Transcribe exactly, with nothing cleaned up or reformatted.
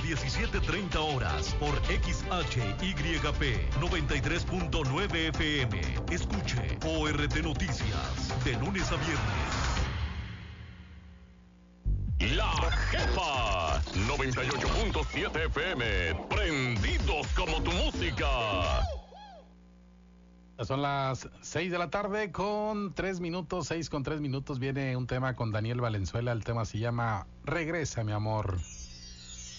diecisiete treinta horas por X H Y P noventa y tres punto nueve F M. Escuche O R T Noticias de lunes a viernes. La Jefa noventa y ocho punto siete F M. Prendidos como tu música. Son las seis de la tarde con tres minutos, seis con tres minutos. Viene un tema con Daniel Valenzuela. El tema se llama Regresa, mi amor.